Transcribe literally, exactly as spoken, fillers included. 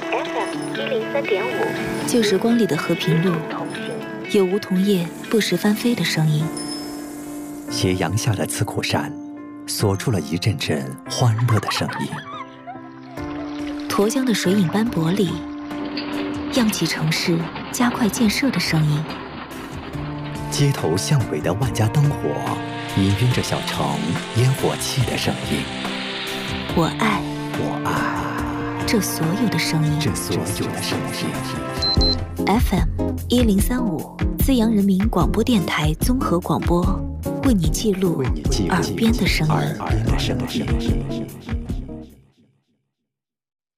F M 一零三点五， 旧时光里的和平路，有梧桐叶不时翻飞的声音。 斜阳下的刺库山，锁住了一阵阵欢乐的声音。 沱江的水影斑驳里，漾起城市加快建设的声音。 街头巷尾的万家灯火，氤氲着小城烟火气的声音。 我爱， 我爱这所有的声音， 这所有的声音。 F M 一零三五，资阳人民广播电台综合广播，为你记录耳边的声音。 耳边的声音。